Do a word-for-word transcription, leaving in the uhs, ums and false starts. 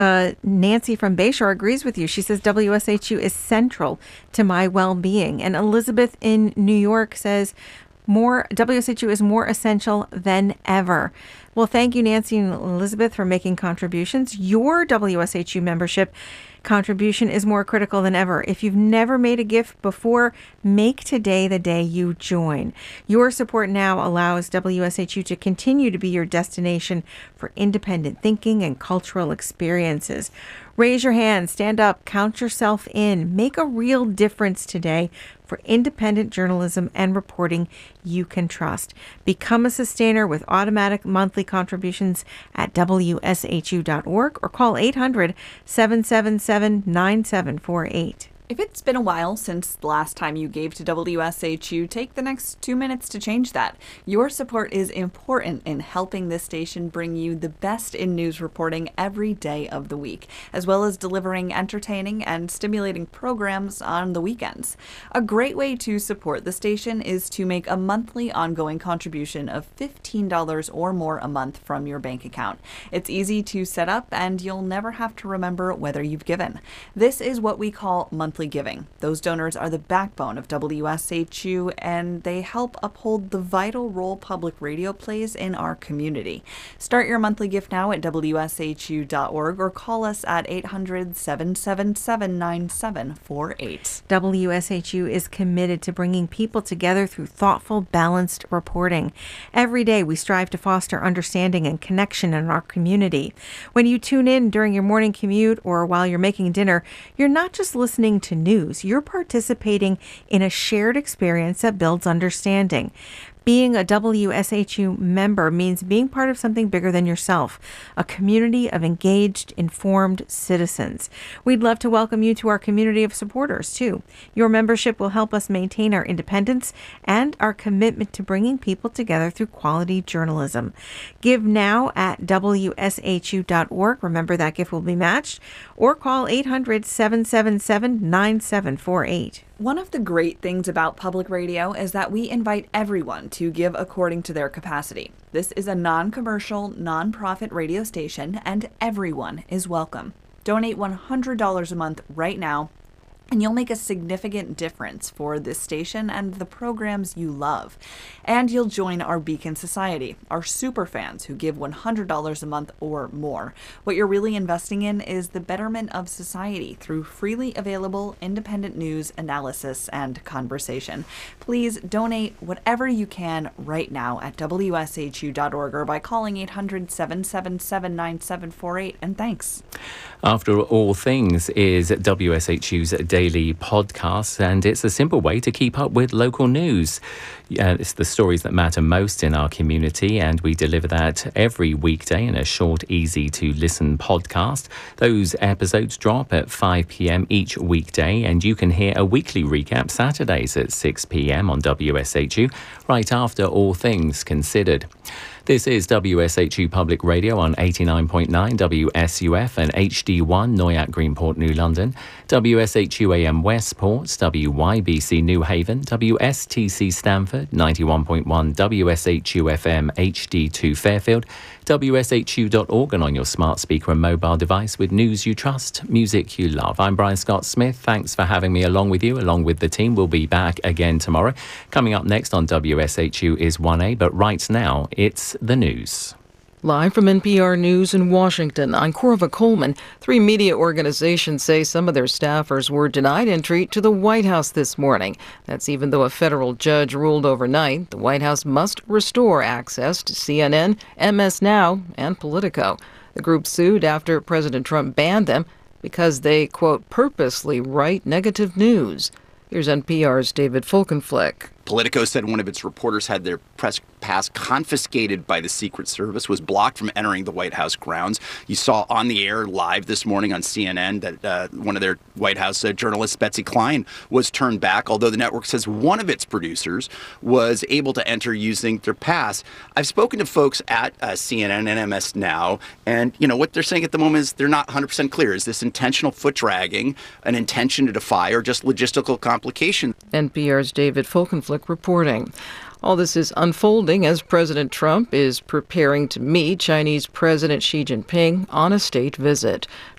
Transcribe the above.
Uh, Nancy from Bayshore agrees with you. She says W S H U is central to my well-being. And Elizabeth in New York says more W S H U is more essential than ever. Well, thank you, Nancy and Elizabeth, for making contributions. Your W S H U membership contribution is more critical than ever. If you've never made a gift before, make today the day you join. Your support now allows W S H U to continue to be your destination for independent thinking and cultural experiences. Raise your hand, stand up, count yourself in. Make a real difference today for independent journalism and reporting you can trust. Become a sustainer with automatic monthly contributions at W S H U dot org or call eight hundred, seven seven seven, nine seven four eight. If it's been a while since the last time you gave to W S H U, take the next two minutes to change that. Your support is important in helping this station bring you the best in news reporting every day of the week, as well as delivering entertaining and stimulating programs on the weekends. A great way to support the station is to make a monthly ongoing contribution of fifteen dollars or more a month from your bank account. It's easy to set up and you'll never have to remember whether you've given. This is what we call monthly giving. Those donors are the backbone of W S H U, and they help uphold the vital role public radio plays in our community. Start your monthly gift now at W S H U dot org or call us at eight hundred, seven seven seven, nine seven four eight. W S H U is committed to bringing people together through thoughtful, balanced reporting. Every day, we strive to foster understanding and connection in our community. When you tune in during your morning commute or while you're making dinner, you're not just listening to news. You're participating in a shared experience that builds understanding. Being a W S H U member means being part of something bigger than yourself, a community of engaged, informed citizens. We'd love to welcome you to our community of supporters, too. Your membership will help us maintain our independence and our commitment to bringing people together through quality journalism. Give now at W S H U dot org. Remember, that gift will be matched. Or call eight hundred, seven seven seven, nine seven four eight. One of the great things about public radio is that we invite everyone to give according to their capacity. This is a non-commercial, non-profit radio station, and everyone is welcome. Donate one hundred dollars a month right now, and you'll make a significant difference for this station and the programs you love. And you'll join our Beacon Society, our super fans who give one hundred dollars a month or more. What you're really investing in is the betterment of society through freely available independent news, analysis, and conversation. Please donate whatever you can right now at W S H U dot org or by calling eight hundred, seven seven seven, nine seven four eight. And thanks. After All Things is W S H U's daily podcast, and it's a simple way to keep up with local news. Uh, it's the stories that matter most in our community, and we deliver that every weekday in a short, easy-to-listen podcast. Those episodes drop at five p.m. each weekday, and you can hear a weekly recap Saturdays at six p.m. on W S H U, right after All Things Considered. This is W S H U Public Radio on eighty-nine point nine W S U F and H D one Noyac Greenport New London, W S H U A M Westport, W Y B C New Haven, W S T C Stamford, ninety-one point one W S H U F M H D two Fairfield, W S H U dot org and on your smart speaker and mobile device with news you trust, music you love. I'm Brian Scott Smith. Thanks for having me along with you, along with the team. We'll be back again tomorrow. Coming up next on W S H U is one A, but right now it's the news. Live from N P R News in Washington, I'm Corva Coleman. Three media organizations say some of their staffers were denied entry to the White House this morning. That's even though a federal judge ruled overnight the White House must restore access to C N N, M S Now, and Politico. The group sued after President Trump banned them because they, quote, purposely write negative news. Here's N P R's David Folkenflik. Politico said one of its reporters had their press pass confiscated by the Secret Service, was blocked from entering the White House grounds. You saw on the air live this morning on C N N that uh, one of their White House uh, journalists, Betsy Klein, was turned back, although the network says one of its producers was able to enter using their pass. I've spoken to folks at uh, C N N and M S Now, and you know what they're saying at the moment is they're not one hundred percent clear. Is this intentional foot dragging, an intention to defy, or just logistical complication? N P R's David Folkenflik reporting. All this is unfolding as President Trump is preparing to meet Chinese President Xi Jinping on a state visit.